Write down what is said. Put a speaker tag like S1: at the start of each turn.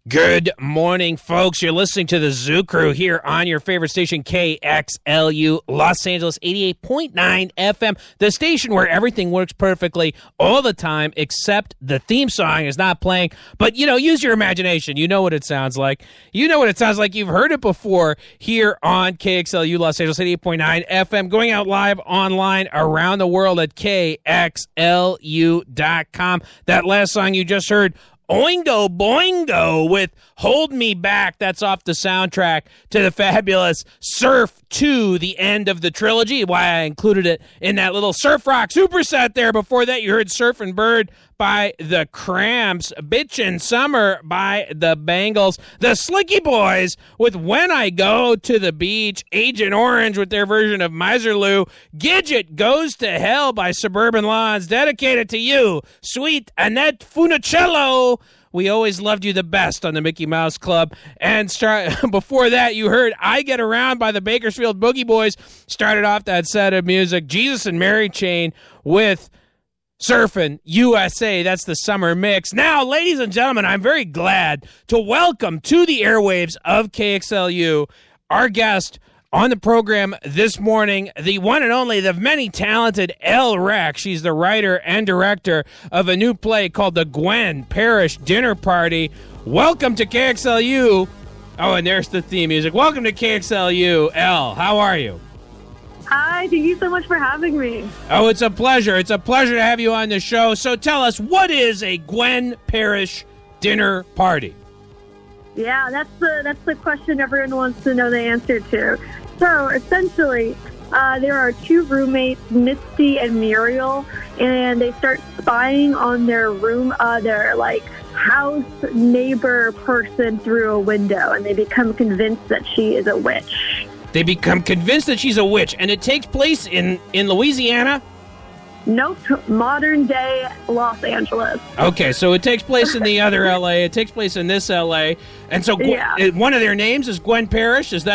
S1: Good morning, folks. You're listening to the Zoo Crew here on your favorite station, KXLU, Los Angeles, 88.9 FM, the station where everything works perfectly all the time, except the theme song is not playing. But, use your imagination. You know what it sounds like. You know what it sounds like. You've heard it before here on KXLU, Los Angeles, 88.9 FM, going out live online around the world at KXLU.com. That last song you just heard, Oingo Boingo with Hold Me Back. That's off the soundtrack to the fabulous Surf 2, the end of the trilogy. Why I included it in that little surf rock superset there. Before that, you heard Surfin' Bird by the Cramps, Bitchin' Summer by the Bangles, the Slicky Boys with When I Go to the Beach, Agent Orange with their version of Miserlou, Gidget Goes to Hell by Suburban Lawns, dedicated to you, sweet Annette Funicello. We always loved you the best on the Mickey Mouse Club. And before that, you heard I Get Around by the Bakersfield Boogie Boys. Started off that set of music, Jesus and Mary Chain with Surfin' USA. That's the summer mix. Now, ladies and gentlemen, I'm very glad to welcome to the airwaves of KXLU our guest on the program this morning, the one and only, the many talented Elle Reck. She's the writer and director of a new play called The Gwen Parrish Dinner Party. Welcome to KXLU. Oh, and there's the theme music. Welcome to KXLU, Elle. How are you?
S2: Hi, thank you so much for having me.
S1: Oh, it's a pleasure. It's a pleasure to have you on the show. So tell us, what is a Gwen Parrish dinner party?
S2: Yeah, that's the question everyone wants to know the answer to. So essentially, there are two roommates, Misty and Muriel, and they start spying on their house neighbor person through a window, and they become convinced that she is a witch.
S1: They become convinced that she's a witch, and it takes place in Louisiana?
S2: Nope, modern day Los Angeles.
S1: Okay, so it takes place in the other LA. It takes place in this LA. And so
S2: yeah.
S1: One of their names is Gwen Parrish. Is that